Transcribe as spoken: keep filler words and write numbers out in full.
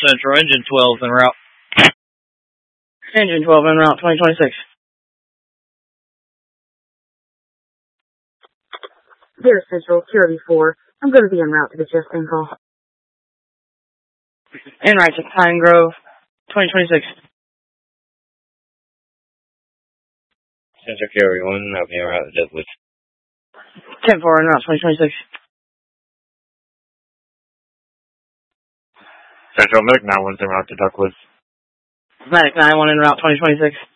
Central, engine twelve en route. Engine twelve en route, twenty twenty-six. Dear Central, Q R V four. I'm going to be en route to the chest phone call. En route to Pine Grove, twenty twenty-six. Central Q R V one, I'll be en route to Deadwood. ten four en route, twenty twenty-six. Central Medic nine one's en route to Duckwood. Medic nine one en route, twenty twenty-six.